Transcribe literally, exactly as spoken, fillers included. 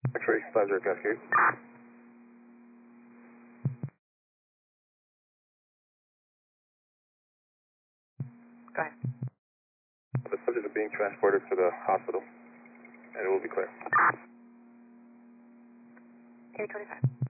X-ray five zero Cascade. Go ahead. The subject is being transported to the hospital, and it will be clear. eight twenty-five.